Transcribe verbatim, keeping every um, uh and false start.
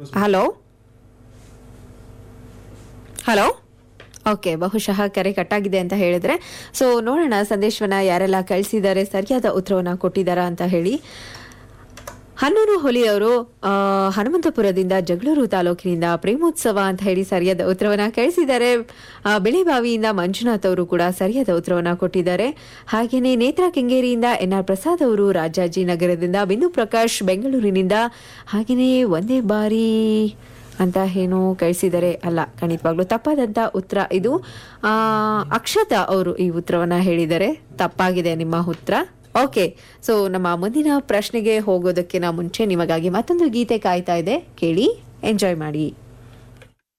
Hello hello okay, ಬಹುಶಃ ಕರೆ ಕಟ್ಟಾಗಿದೆ ಅಂತ ಹೇಳಿದ್ರೆ, ಸೊ ನೋಡೋಣ ಸಂದೇಶವನ್ನ ಯಾರೆಲ್ಲ ಕಳಿಸಿದ್ದಾರೆ, ಸರಿಯಾದ ಉತ್ತರವನ್ನ ಕೊಟ್ಟಿದ್ದಾರಾ ಅಂತ ಹೇಳಿ. ಹನ್ನೂರು ಹೊಲಿ ಅವರು ಹನುಮಂತಪುರದಿಂದ, ಜಗಳೂರು ತಾಲೂಕಿನಿಂದ ಪ್ರೇಮೋತ್ಸವ ಅಂತ ಹೇಳಿ ಸರಿಯಾದ ಉತ್ತರವನ್ನ ಕಳಿಸಿದ್ದಾರೆ. ಬೆಳೆಬಾವಿಯಿಂದ ಮಂಜುನಾಥ್ ಅವರು ಕೂಡ ಸರಿಯಾದ ಉತ್ತರವನ್ನ ಕೊಟ್ಟಿದ್ದಾರೆ. ಹಾಗೆಯೇ ನೇತ್ರಾ ಕೆಂಗೇರಿಯಿಂದ ಎನ್ ಆರ್ ಪ್ರಸಾದ್ ಅವರು, ರಾಜಾಜಿನಗರದಿಂದ ಬಿಂದು ಪ್ರಕಾಶ್ ಬೆಂಗಳೂರಿನಿಂದ, ಹಾಗೆಯೇ ಒಂದೇ ಬಾರಿ ಅಂತ ಏನು ಕಳಿಸಿದರೆ ಅಲ್ಲ, ಖಂಡಿತವಾಗ್ಲೂ ತಪ್ಪಾದಂತ ಉತ್ತರ ಇದು. ಆ ಅಕ್ಷತಾ ಅವರು ಈ ಉತ್ತರವನ್ನ ಹೇಳಿದರೆ ತಪ್ಪಾಗಿದೆ ನಿಮ್ಮ ಉತ್ತರ. ಓಕೆ, ಸೊ ನಮ್ಮ ಮುಂದಿನ ಪ್ರಶ್ನೆಗೆ ಹೋಗೋದಕ್ಕಿಂತ ಮುಂಚೆ ನಿಮಗಾಗಿ ಮತ್ತೊಂದು ಗೀತೆ ಕಾಯ್ತಾ ಇದೆ, ಕೇಳಿ ಎಂಜಾಯ್ ಮಾಡಿ.